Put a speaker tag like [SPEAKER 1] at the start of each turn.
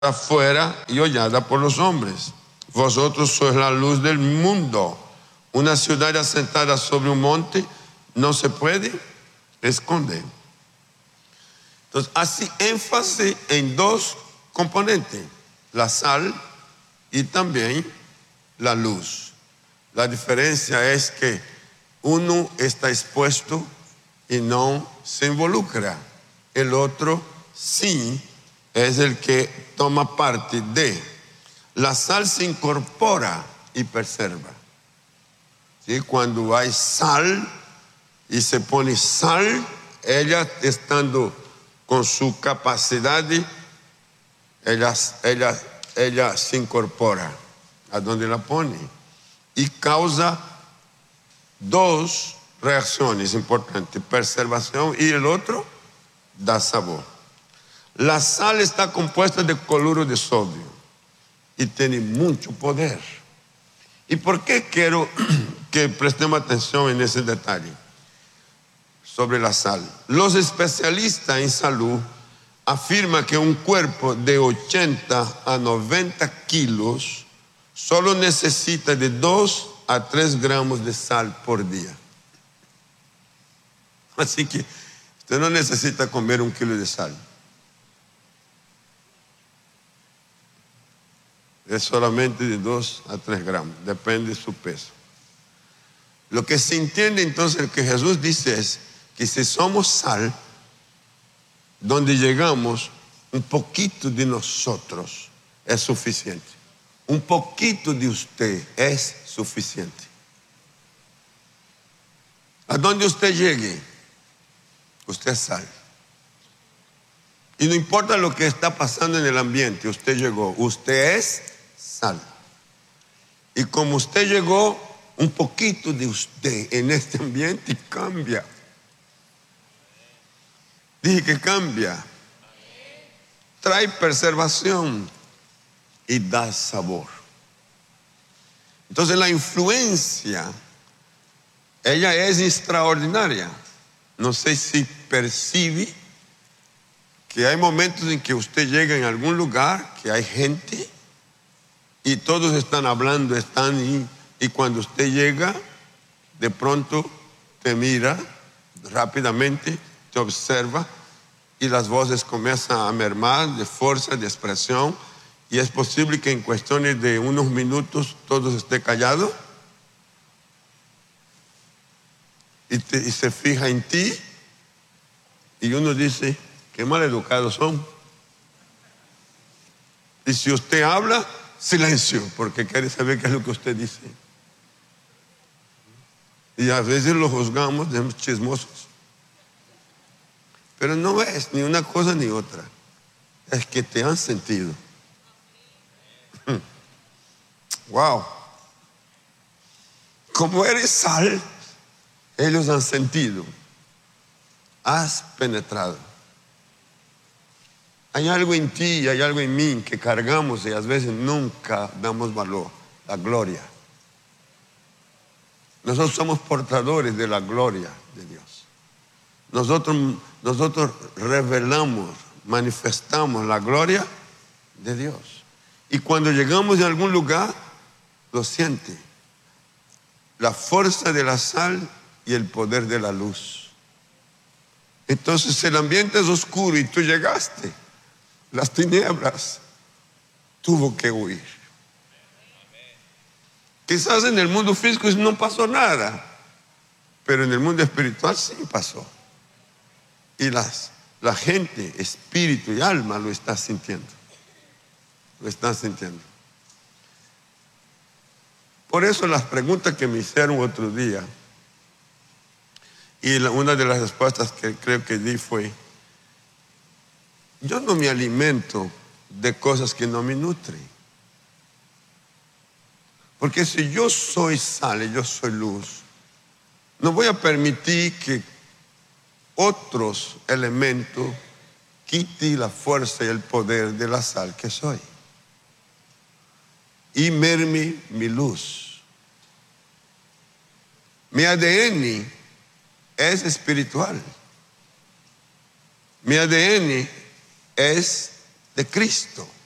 [SPEAKER 1] afuera y hollada por los hombres. Vosotros sois la luz del mundo. Una ciudad asentada sobre un monte no se puede esconder. Entonces, hace énfasis en dos componentes: la sal y también la luz. La diferencia es que uno está expuesto y no se involucra. El otro sí es el que toma parte de. La sal se incorpora y preserva. ¿Sí? Cuando hay sal y se pone sal, ella estando con su capacidad, ella se incorpora a donde la pone y causa dos reacciones importantes: preservación, y el otro da sabor. La sal está compuesta de cloruro de sodio y tiene mucho poder. ¿Y por qué quiero que prestemos atención en ese detalle sobre la sal? Los especialistas en salud afirman que un cuerpo de 80 a 90 kilos solo necesita de 2 a 3 gramos de sal por día. Así que usted no necesita comer 1 kilo de sal. Es solamente de 2 a 3 gramos, depende de su peso. Lo que se entiende entonces, que Jesús dice, es que si somos sal, donde llegamos, un poquito de nosotros es suficiente. Un poquito de usted es suficiente. A donde usted llegue, usted es sal. Y no importa lo que está pasando en el ambiente, usted llegó, usted es sal. Y como usted llegó, un poquito de usted en este ambiente cambia. Dije que cambia. Trae preservación y da sabor. Entonces la influencia, ella es extraordinaria. No sé si percibe que hay momentos en que usted llega en algún lugar, que hay gente y todos están hablando, y cuando usted llega, de pronto te mira rápidamente, te observa, y las voces comienzan a mermar de fuerza, de expresión, y es posible que en cuestiones de unos minutos todos estén callados y se fija en ti, y uno dice: qué mal educados son. Y si usted habla, silencio, porque quiere saber qué es lo que usted dice. Y a veces lo juzgamos de chismosos. Pero no es ni una cosa ni otra. Es que te han sentido. Wow. Como eres sal, ellos han sentido. Has penetrado. Hay algo en ti y hay algo en mí que cargamos y a veces nunca damos valor: la gloria. Nosotros somos portadores de la gloria de Dios. Nosotros revelamos, manifestamos la gloria de Dios. Y cuando llegamos a algún lugar, lo siente. La fuerza de la sal y el poder de la luz. Entonces el ambiente es oscuro y tú llegaste. Las tinieblas tuvo que huir. Quizás en el mundo físico no pasó nada, pero en el mundo espiritual sí pasó. Y la gente, espíritu y alma, lo está sintiendo. Lo están sintiendo. Por eso las preguntas que me hicieron otro día, y una de las respuestas que creo que di fue: yo no me alimento de cosas que no me nutren. Porque si yo soy sal y yo soy luz, no voy a permitir que otros elementos quiten la fuerza y el poder de la sal que soy y merme mi luz. Mi ADN es espiritual. Mi ADN es de Cristo.